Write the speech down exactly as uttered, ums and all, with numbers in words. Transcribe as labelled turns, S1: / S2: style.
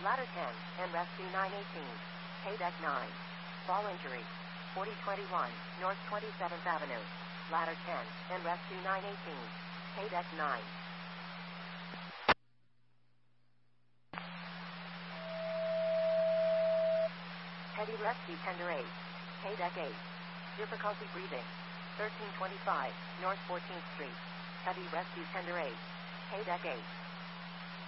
S1: Ladder ten, and rescue nine eighteen. Paydeck nine. Fall injury. forty twenty-one, North twenty-seventh Avenue. Ladder ten, and rescue nine eighteen. Paydeck nine. Heavy rescue tender eight. Paydeck eight. Difficulty breathing. thirteen twenty-five, North fourteenth Street. Heavy rescue tender eight. Paydeck eight.